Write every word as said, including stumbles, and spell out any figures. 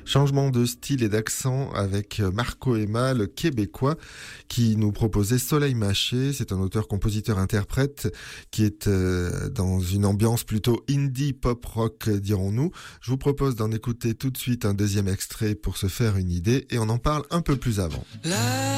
Changement de style et d'accent avec Marco Emma, le Québécois, qui nous proposait Soleil mâché. C'est un auteur-compositeur-interprète qui est euh, dans une ambiance plutôt indie pop rock, dirons-nous. Je vous propose d'en écouter tout de suite un deuxième extrait pour se faire une idée et on en parle un peu plus avant. La